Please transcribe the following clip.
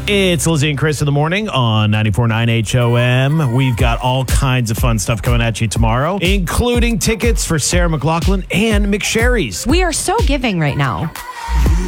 It's Lizzie and Chris in the morning on 94.9 HOM. We've got all kinds of fun stuff coming at you tomorrow, including tickets for Sarah McLachlan and McSherry's. We are so giving right now.